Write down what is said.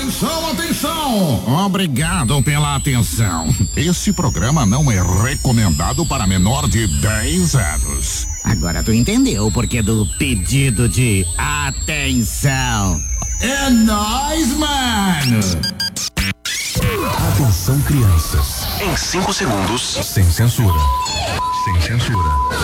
Atenção, atenção! Obrigado pela atenção. Esse programa não é recomendado para menor de 10 anos. Agora tu entendeu o porquê do pedido de atenção. É nóis, mano! Atenção, crianças. Em 5 segundos. Sem censura. Sem censura.